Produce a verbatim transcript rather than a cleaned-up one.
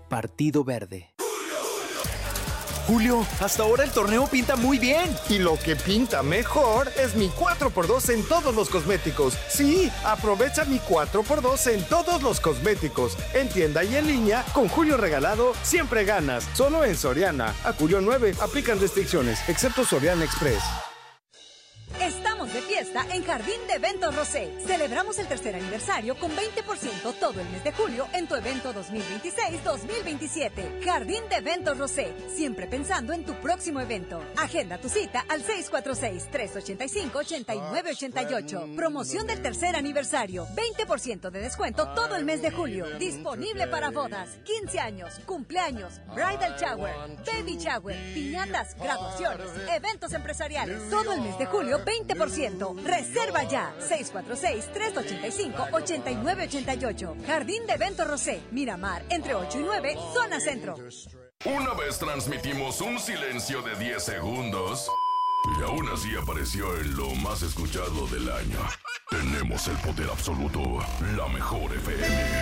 Partido Verde. Julio, hasta ahora el torneo pinta muy bien. Y lo que pinta mejor es mi cuatro por dos en todos los cosméticos. Sí, aprovecha mi cuatro por dos en todos los cosméticos. En tienda y en línea, con Julio regalado, siempre ganas. Solo en Soriana. A Julio nueve, aplican restricciones, excepto Soriana Express. Estamos de fiesta en Jardín de Eventos Rosé. Celebramos el tercer aniversario con veinte por ciento todo el mes de julio en tu evento dos mil veintiséis dos mil veintisiete. Jardín de Eventos Rosé, siempre pensando en tu próximo evento. Agenda tu cita al seis cuatro seis, tres ocho cinco, ocho nueve ocho ocho. Promoción del tercer aniversario. veinte por ciento de descuento todo el mes de julio. Disponible para bodas, quince años, cumpleaños, bridal shower, baby shower, piñatas, graduaciones, eventos empresariales. Todo el mes de julio, veinte por ciento. Reserva ya. seis cuatro seis, tres ocho cinco, ocho nueve ocho ocho. Jardín de Eventos Rosé, Miramar, entre ocho y nueve, zona centro. Una vez transmitimos un silencio de diez segundos y aún así apareció en lo más escuchado del año. Tenemos el poder absoluto, la mejor F M.